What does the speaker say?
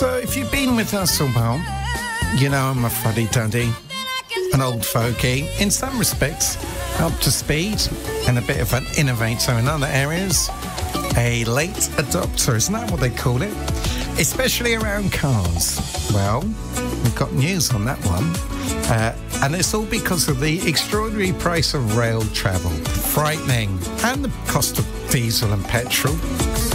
So if you've been with us a while, you know I'm a fuddy-duddy, an old fogey, in some respects up to speed and a bit of an innovator in other areas. A late adopter, isn't that what they call it? Especially around cars. Well, we've got news on that one. And it's all because of the extraordinary price of rail travel. Frightening. And the cost of diesel and petrol.